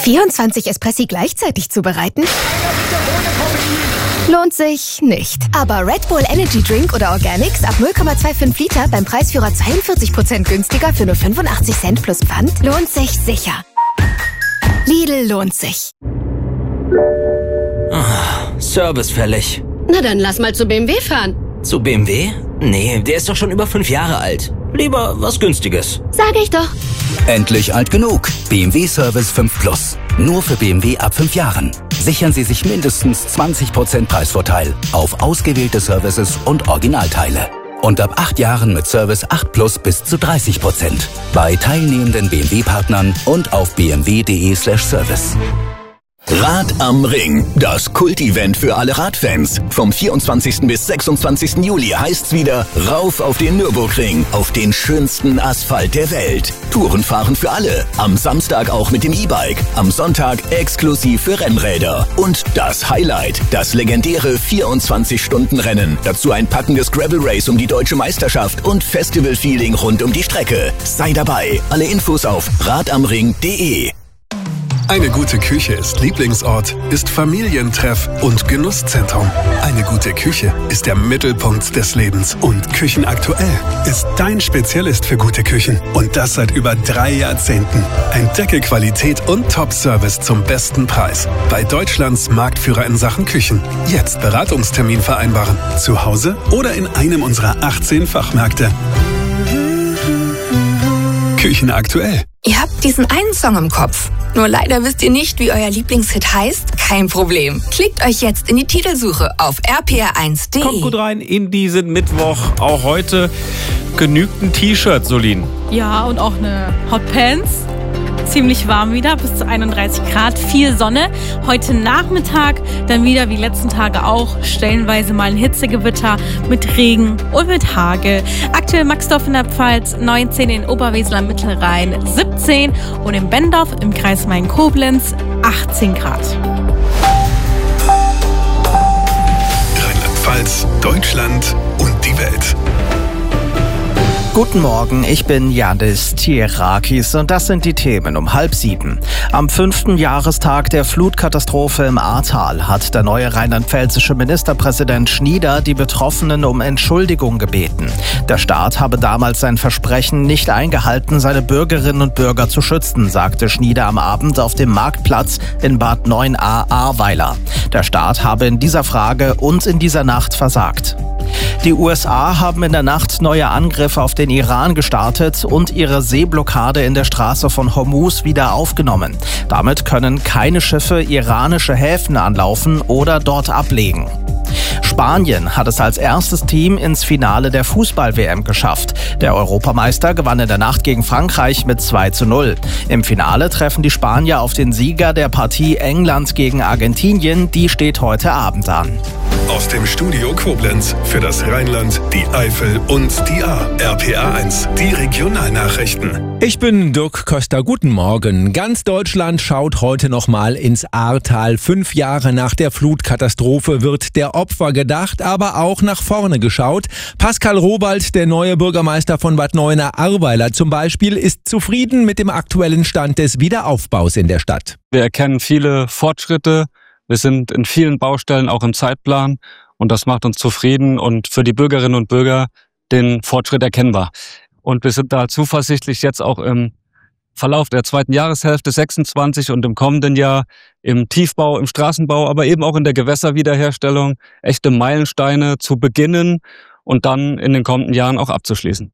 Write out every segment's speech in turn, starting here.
24 Espressi gleichzeitig zubereiten? Lohnt sich nicht. Aber Red Bull Energy Drink oder Organics ab 0,25 Liter beim Preisführer 42% günstiger für nur 85 Cent plus Pfand lohnt sich sicher. Lidl lohnt sich. Service fällig. Na dann lass mal zu BMW fahren. Zu BMW? Nee, der ist doch schon über 5 Jahre alt. Lieber was Günstiges. Sag ich doch. Endlich alt genug. BMW Service 5 Plus. Nur für BMW ab 5 Jahren. Sichern Sie sich mindestens 20% Preisvorteil auf ausgewählte Services und Originalteile. Und ab 8 Jahren mit Service 8 Plus bis zu 30%. Bei teilnehmenden BMW-Partnern und auf bmw.de/service. Rad am Ring, das Kult-Event für alle Radfans. Vom 24. bis 26. Juli heißt's wieder rauf auf den Nürburgring, auf den schönsten Asphalt der Welt. Tourenfahren für alle, am Samstag auch mit dem E-Bike, am Sonntag exklusiv für Rennräder. Und das Highlight, das legendäre 24-Stunden-Rennen. Dazu ein packendes Gravel-Race um die deutsche Meisterschaft und Festival-Feeling rund um die Strecke. Sei dabei, alle Infos auf radamring.de. Eine gute Küche ist Lieblingsort, ist Familientreff und Genusszentrum. Eine gute Küche ist der Mittelpunkt des Lebens. Und Küchenaktuell ist dein Spezialist für gute Küchen. Und das seit über 3 Jahrzehnten. Entdecke Qualität und Top-Service zum besten Preis. Bei Deutschlands Marktführer in Sachen Küchen. Jetzt Beratungstermin vereinbaren. Zu Hause oder in einem unserer 18 Fachmärkte. Küchenaktuell. Ihr habt diesen einen Song im Kopf. Nur leider wisst ihr nicht, wie euer Lieblingshit heißt? Kein Problem. Klickt euch jetzt in die Titelsuche auf rpr1.de. Kommt gut rein in diesen Mittwoch. Auch heute genügt ein T-Shirt, Solin. Ja, und auch eine Hotpants. Ziemlich warm wieder, bis zu 31 Grad, viel Sonne. Heute Nachmittag dann wieder wie letzten Tage auch stellenweise mal ein Hitzegewitter mit Regen und mit Hagel. Aktuell Maxdorf in der Pfalz, 19 in Oberwesel am Mittelrhein, 17 und in Bendorf im Kreis Main-Koblenz 18 Grad. Rheinland-Pfalz, Deutschland und die Welt. Guten Morgen, ich bin Yannis Tierakis und das sind die Themen um 6:30. Am 5. Jahrestag der Flutkatastrophe im Ahrtal hat der neue rheinland-pfälzische Ministerpräsident Schnieder die Betroffenen um Entschuldigung gebeten. Der Staat habe damals sein Versprechen nicht eingehalten, seine Bürgerinnen und Bürger zu schützen, sagte Schnieder am Abend auf dem Marktplatz in Bad 9a Ahrweiler. Der Staat habe in dieser Frage und in dieser Nacht versagt. Die USA haben in der Nacht neue Angriffe auf den Iran gestartet und ihre Seeblockade in der Straße von Hormuz wieder aufgenommen. Damit können keine Schiffe iranische Häfen anlaufen oder dort ablegen. Spanien hat es als erstes Team ins Finale der Fußball-WM geschafft. Der Europameister gewann in der Nacht gegen Frankreich mit 2:0. Im Finale treffen die Spanier auf den Sieger der Partie England gegen Argentinien. Die steht heute Abend an. Aus dem Studio Koblenz für das Rheinland, die Eifel und die Ahr. RPR1, die Regionalnachrichten. Ich bin Dirk Köster, guten Morgen. Ganz Deutschland schaut heute nochmal ins Ahrtal. 5 Jahre nach der Flutkatastrophe wird der Opfer gedacht, aber auch nach vorne geschaut. Pascal Robald, der neue Bürgermeister von Bad 9a Ahrweiler zum Beispiel, ist zufrieden mit dem aktuellen Stand des Wiederaufbaus in der Stadt. Wir erkennen viele Fortschritte. Wir sind in vielen Baustellen auch im Zeitplan und das macht uns zufrieden und für die Bürgerinnen und Bürger den Fortschritt erkennbar. Und wir sind da zuversichtlich jetzt auch im Verlauf der 2. Jahreshälfte 26 und im kommenden Jahr im Tiefbau, im Straßenbau, aber eben auch in der Gewässerwiederherstellung echte Meilensteine zu beginnen und dann in den kommenden Jahren auch abzuschließen.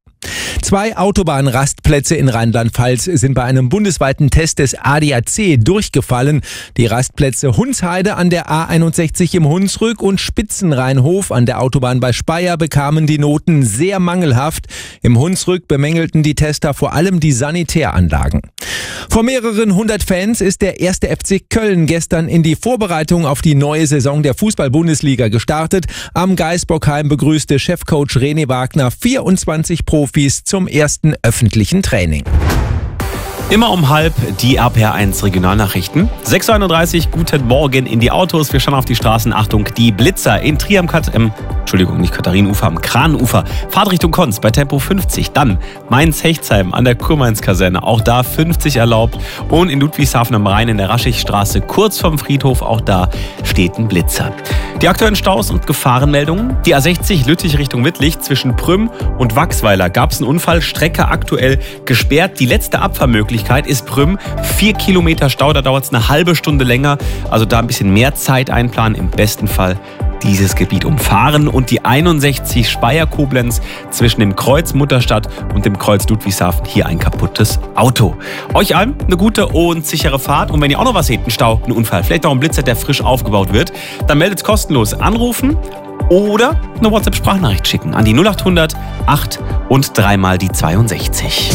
2 Autobahnrastplätze in Rheinland-Pfalz sind bei einem bundesweiten Test des ADAC durchgefallen. Die Rastplätze Hunsheide an der A61 im Hunsrück und Spitzenrheinhof an der Autobahn bei Speyer bekamen die Noten sehr mangelhaft. Im Hunsrück bemängelten die Tester vor allem die Sanitäranlagen. Vor mehreren 100 Fans ist der 1. FC Köln gestern in die Vorbereitung auf die neue Saison der Fußball-Bundesliga gestartet. Am Gaisbockheim begrüßte Chefcoach René Wagner 24 Profis zum ersten öffentlichen Training. Immer um 12:30 die RPR1 Regionalnachrichten. 6:31 Uhr, guten Morgen in die Autos. Wir schauen auf die Straßen. Achtung, die Blitzer in Trier am Katharinenufer, am Kranufer. Fahrtrichtung Konz bei Tempo 50. Dann Mainz-Hechtsheim an der Kurmainz-Kaserne. Auch da 50 erlaubt. Und in Ludwigshafen am Rhein in der Raschigstraße kurz vom Friedhof. Auch da steht ein Blitzer. Die aktuellen Staus und Gefahrenmeldungen. Die A60 Lüttich Richtung Wittlich zwischen Prüm und Wachsweiler gab es einen Unfall. Strecke aktuell gesperrt. Die letzte Abfahrmöglichkeit ist Prüm. 4 Kilometer Stau, da dauert es eine halbe Stunde länger. Also da ein bisschen mehr Zeit einplanen. Im besten Fall dieses Gebiet umfahren. Und die 61 Speyer-Koblenz zwischen dem Kreuz Mutterstadt und dem Kreuz Ludwigshafen. Hier ein kaputtes Auto. Euch allen eine gute und sichere Fahrt. Und wenn ihr auch noch was seht, einen Stau, einen Unfall, vielleicht auch ein Blitzer, der frisch aufgebaut wird, dann meldet es kostenlos. Anrufen oder eine WhatsApp-Sprachnachricht schicken an die 0800 8 und 3 die 62.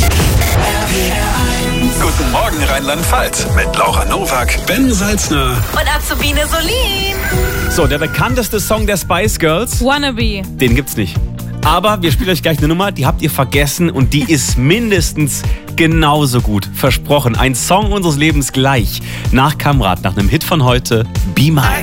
Guten Morgen Rheinland-Pfalz mit Laura Nowak, Ben Salzner Und Azubine Solin. So, der bekannteste Song der Spice Girls. Wannabe. Den gibt's nicht. Aber wir spielen euch gleich eine Nummer, die habt ihr vergessen und die ist mindestens genauso gut. Versprochen. Ein Song unseres Lebens gleich. Nach Kamrat, nach einem Hit von heute, Be Mine.